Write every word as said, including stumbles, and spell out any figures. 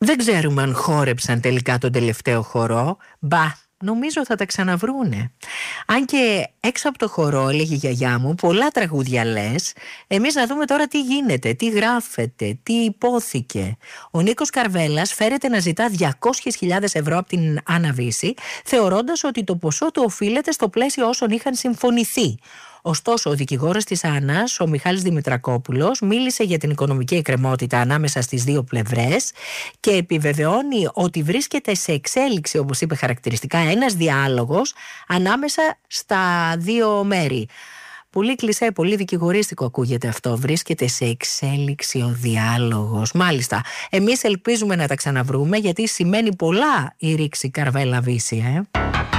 Δεν ξέρουμε αν χόρεψαν τελικά τον τελευταίο χορό. Μπα, νομίζω θα τα ξαναβρούνε. Αν και έξω από το χορό, έλεγε η γιαγιά μου, πολλά τραγούδια λες. Εμείς να δούμε τώρα τι γίνεται, τι γράφεται, τι υπόθηκε. Ο Νίκος Καρβέλας φέρεται να ζητά διακόσιες χιλιάδες ευρώ από την Άννα Βύση, θεωρώντας ότι το ποσό του οφείλεται στο πλαίσιο όσων είχαν συμφωνηθεί. Ωστόσο, ο δικηγόρος της Άννας, ο Μιχάλης Δημητρακόπουλος, μίλησε για την οικονομική εκκρεμότητα ανάμεσα στις δύο πλευρές και επιβεβαιώνει ότι βρίσκεται σε εξέλιξη, όπως είπε χαρακτηριστικά, ένας διάλογος ανάμεσα στα δύο μέρη. Πολύ κλισέ, πολύ δικηγορίστικο ακούγεται αυτό. Βρίσκεται σε εξέλιξη ο διάλογος. Μάλιστα, εμείς ελπίζουμε να τα ξαναβρούμε, γιατί σημαίνει πολλά η ρήξη Καρβέλα Βύση, ε.